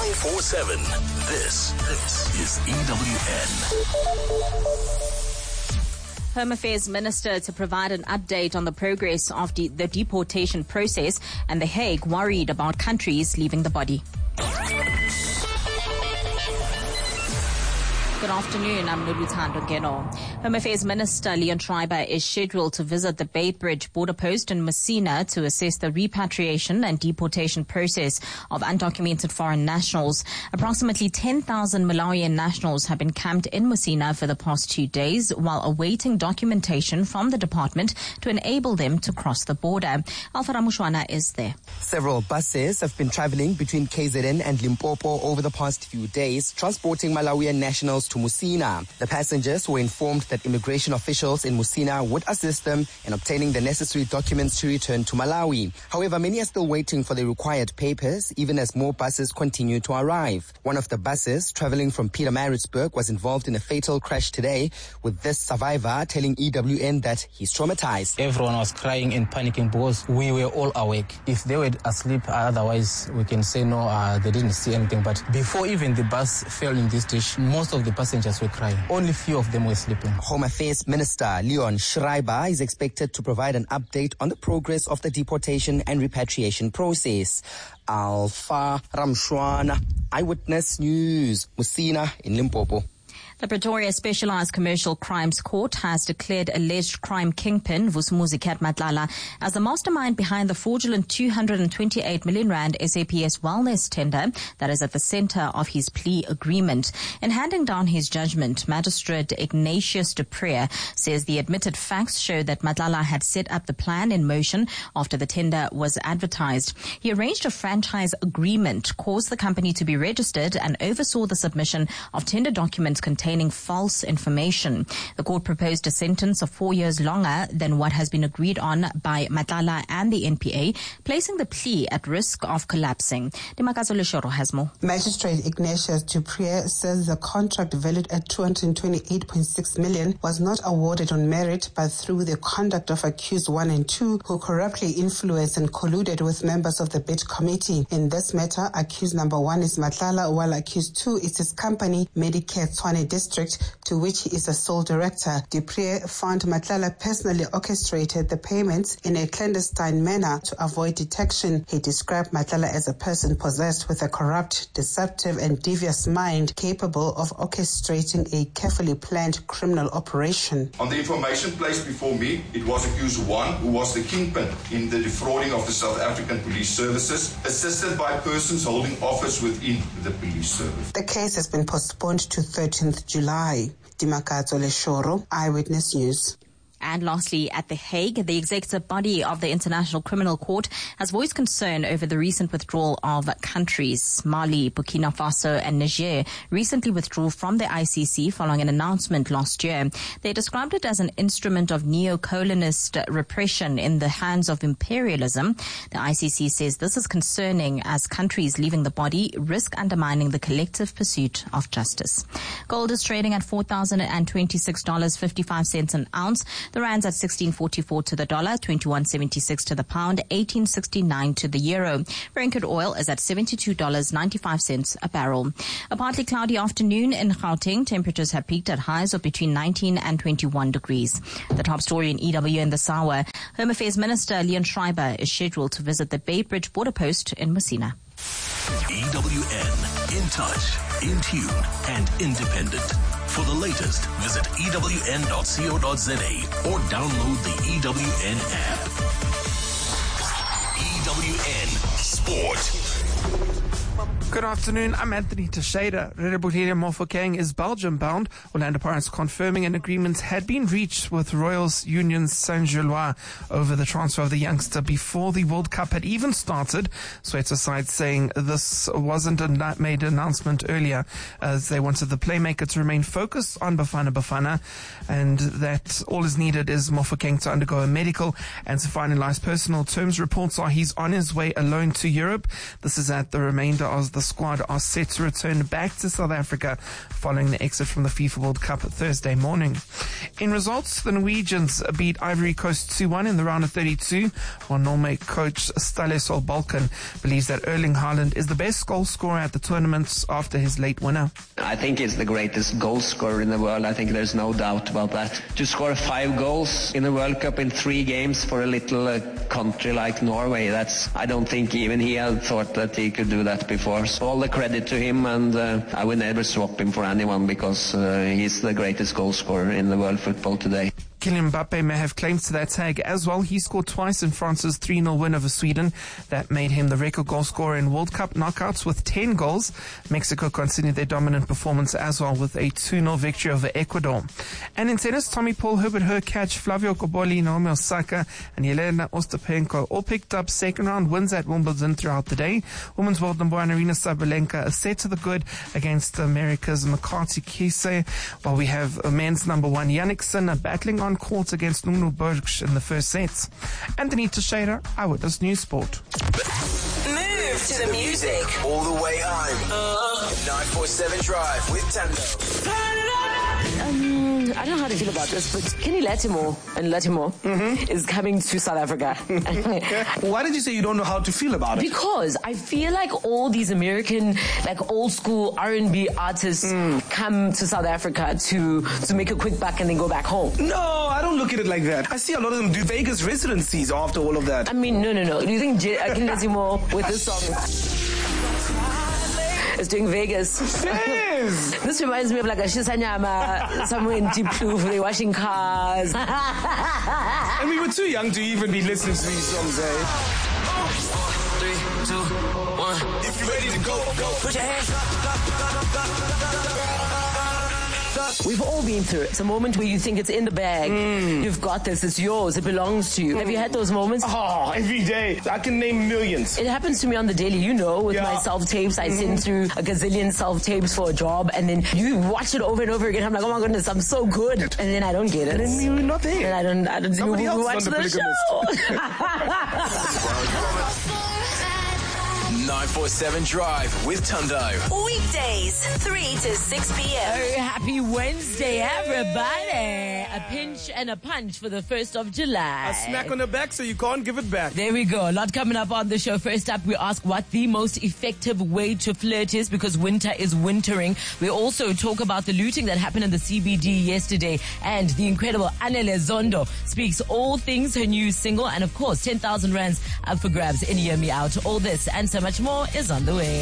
24/7. This is EWN. Home Affairs Minister to provide an update on the progress of the deportation process, and The Hague worried about countries leaving the body. Good afternoon, I'm Noluthando Ngeno. Home Affairs Minister Leon Schreiber is scheduled to visit the Beitbridge border post in Messina to assess the repatriation and deportation process of undocumented foreign nationals. Approximately 10,000 Malawian nationals have been camped in Messina for the past 2 days while awaiting documentation from the department to enable them to cross the border. Alpha Ramushwana is there. Several buses have been traveling between KZN and Limpopo over the past few days, transporting Malawian nationals to Messina. The passengers were informed that immigration officials in Messina would assist them in obtaining the necessary documents to return to Malawi. However, many are still waiting for the required papers, even as more buses continue to arrive. One of the buses traveling from Pietermaritzburg was involved in a fatal crash today, with this survivor telling EWN that he's traumatized. Everyone was crying and panicking because we were all awake. If they were asleep, otherwise we can say no, they didn't see anything. But before even the bus fell in this ditch, most of the passengers were crying. Only few of them were sleeping. Home Affairs Minister Leon Schreiber is expected to provide an update on the progress of the deportation and repatriation process. Alpha Ramshwana, Eyewitness News, Messina in Limpopo. The Pretoria Specialized Commercial Crimes Court has declared alleged crime kingpin Vusumuzi Cat Matlala as the mastermind behind the fraudulent 228 million rand SAPS wellness tender that is at the center of his plea agreement. In handing down his judgment, Magistrate Ignatius de Preer says the admitted facts show that Matlala had set up the plan in motion after the tender was advertised. He arranged a franchise agreement, caused the company to be registered, and oversaw the submission of tender documents containing false information. The court proposed a sentence of 4 years longer than what has been agreed on by Matlala and the NPA, placing the plea at risk of collapsing. Dimakazo Leshoro has more. Magistrate Ignatius de Preer says the contract valued at 228.6 million was not awarded on merit but through the conduct of accused 1 and 2 who corruptly influenced and colluded with members of the bid committee. In this matter, accused number 1 is Matlala, while accused 2 is his company Medicare Tshwane District, to which he is a sole director. De Preer found Matlala personally orchestrated the payments in a clandestine manner to avoid detection. He described Matlala as a person possessed with a corrupt, deceptive and devious mind capable of orchestrating a carefully planned criminal operation. On the information placed before me, it was accused 1 who was the kingpin in the defrauding of the South African Police Services, assisted by persons holding office within the police service. The case has been postponed to 13th July. Dimakazo Leshoro, Eyewitness News. And lastly, at The Hague, the executive body of the International Criminal Court has voiced concern over the recent withdrawal of countries. Mali, Burkina Faso and Niger recently withdrew from the ICC following an announcement last year. They described it as an instrument of neo-colonist repression in the hands of imperialism. The ICC says this is concerning as countries leaving the body risk undermining the collective pursuit of justice. Gold is trading at $4,026.55 an ounce. The rand's at 16.44 to the dollar, 21.76 to the pound, 18.69 to the euro. Brent oil is at $72.95 a barrel. A partly cloudy afternoon in Gauteng. Temperatures have peaked at highs of between 19 and 21 degrees. The top story in EWN this hour. Home Affairs Minister Leon Schreiber is scheduled to visit the Beitbridge border post in Messina. EWN, in touch, in tune, and independent. For the latest, visit ewn.co.za or download the EWN app. EWN Sport. Good afternoon, I'm Anthony Teixeira. Relebohile Mofokeng is Belgium-bound. Orlando Pirates confirming an agreement had been reached with Royals Union Saint-Gilloise over the transfer of the youngster before the World Cup had even started. Soweto side saying this wasn't a made announcement earlier, as they wanted the playmaker to remain focused on Bafana and that all is needed is Mofokeng to undergo a medical and to finalize personal terms. Reports are he's on his way alone to Europe. This is at the remainder of the the squad are set to return back to South Africa following the exit from the FIFA World Cup Thursday morning. In results, the Norwegians beat Ivory Coast 2-1 in the round of 32, while Norway coach Ståle Solbakken believes that Erling Haaland is the best goal scorer at the tournament after his late winner. I think he's the greatest goal scorer in the world. I think there's no doubt about that. To score 5 goals in the World Cup in 3 games for a little country like Norway, I don't think even he had thought that he could do that before. So all the credit to him, and I would never swap him for anyone because he's the greatest goal scorer in the world football today. Kylian Mbappe may have claims to that tag as well. He scored twice in France's 3-0 win over Sweden. That made him the record goal scorer in World Cup knockouts with 10 goals. Mexico continued their dominant performance as well with a 2-0 victory over Ecuador. And in tennis, Tommy Paul, Herbert Hurkacz, Flavio Cobolli, Naomi Osaka and Yelena Ostapenko all picked up second round wins at Wimbledon throughout the day. Women's world number 1 Aryna Sabalenka is set to the good against America's McCarthy Kise, while we have men's number 1 Yannick Sinner battling on court against Nuno Burch in the first sets. Anthony Teixeira, Eyewitness News Sport. Move to the music. All the way home. 947 Drive with Tando. I don't know how to feel about this, but Kenny Lattimore is coming to South Africa. Why did you say you don't know how to feel about it? Because I feel like all these American, like old school R&B artists come to South Africa to make a quick buck and then go back home. No, I don't look at it like that. I see a lot of them do Vegas residencies after all of that. I mean, no. Do you think Kenny Lattimore with this song is doing Vegas? Yes. This reminds me of like a Shisanyama somewhere in Deep Kloof, they're washing cars. And we were too young to even be listening to these songs, eh? 3, 2, 1. If you're ready to go, Put your hands up. We've all been through it. It's a moment where you think it's in the bag. You've got this. It's yours. It belongs to you. Have you had those moments? Oh, every day. I can name millions. It happens to me on the daily, with my self-tapes. I send through a gazillion self-tapes for a job, and then you watch it over and over again. I'm like, oh my goodness, I'm so good. And then I don't get it. And then you're not there. And I don't Somebody else watch the show. 947 Drive with Tundo. Weekdays, 3 to 6 p.m. Oh, happy Wednesday, everybody. A pinch and a punch for the 1st of July. A smack on the back so you can't give it back. There we go. A lot coming up on the show. First up, we ask what the most effective way to flirt is because winter is wintering. We also talk about the looting that happened in the CBD yesterday, and the incredible Anele Zondo speaks all things her new single, and of course 10,000 rands up for grabs in Hear Me Out. All this and so much more is on the way.